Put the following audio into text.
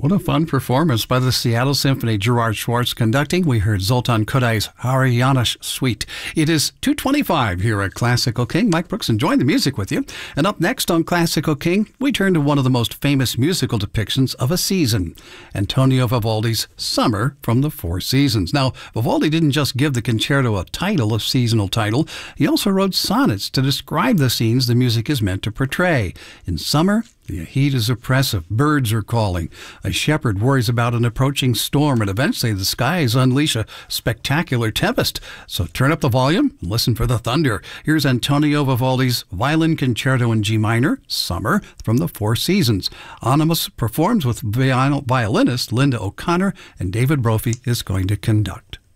What a fun performance by the Seattle Symphony. Gerard Schwartz conducting. We heard Zoltan Kodai's Harianish Suite. It is 2:25 here at Classical King. Mike Brooks enjoying the music with you. And up next on Classical King, we turn to one of the most famous musical depictions of a season, Antonio Vivaldi's Summer from the Four Seasons. Now, Vivaldi didn't just give the concerto a title, a seasonal title. He also wrote sonnets to describe the scenes the music is meant to portray. In summer, the heat is oppressive. Birds are calling. A shepherd worries about an approaching storm, and eventually the skies unleash a spectacular tempest. So turn up the volume and listen for the thunder. Here's Antonio Vivaldi's Violin Concerto in G minor, Summer from the Four Seasons. Animus performs with violinist Linda O'Connor, and David Brophy is going to conduct.